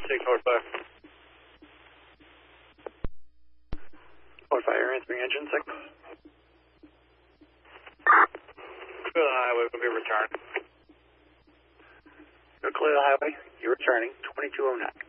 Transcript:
Take North 5. North 5, you're answering engine 6. Clear the highway, we'll be returning. You're clear the highway, you're returning, 2209.